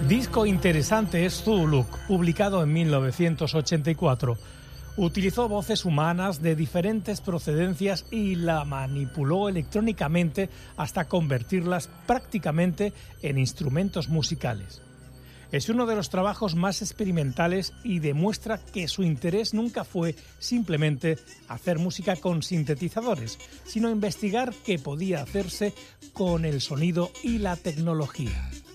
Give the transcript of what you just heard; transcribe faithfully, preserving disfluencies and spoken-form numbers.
Disco interesante es Zulu, publicado en mil novecientos ochenta y cuatro. Utilizó voces humanas de diferentes procedencias y la manipuló electrónicamente hasta convertirlas prácticamente en instrumentos musicales. Es uno de los trabajos más experimentales y demuestra que su interés nunca fue simplemente hacer música con sintetizadores, sino investigar qué podía hacerse con el sonido y la tecnología.